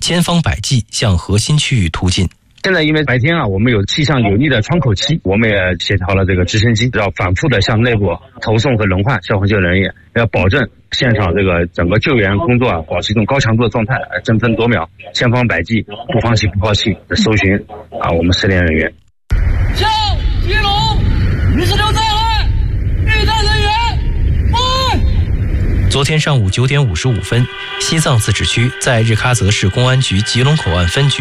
千方百计向核心区域突进。 现在因为白天我们有气象有利的窗口期，我们也协调了这个直升机，要反复的向内部投送和轮换消防救援人员，要保证现场这个整个救援工作保持一种高强度的状态，争分夺秒，千方百计，不放弃不抛弃的搜寻我们失联人员。 向基隆146在岸，遇难人员报。 昨天上午9点55分，西藏自治区在日喀则市公安局吉隆口岸分局